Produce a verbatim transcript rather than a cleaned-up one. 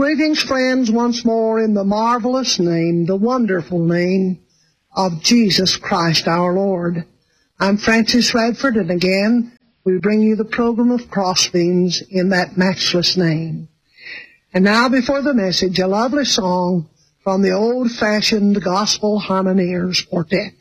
Greetings, friends, once more in the marvelous name, the wonderful name of Jesus Christ our Lord. I'm Francis Radford, and again, we bring you the program of Crossbeams in that matchless name. And now, before the message, a lovely song from the old-fashioned Gospel Harmoniers Quartet.